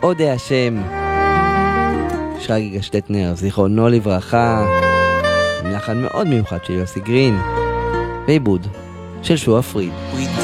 אודי השם, שרגי גשטטנר, זיכרונו לברכה, עם לחן מאוד מיוחד של יוסי גרין, ועיבוד של שועה פריד.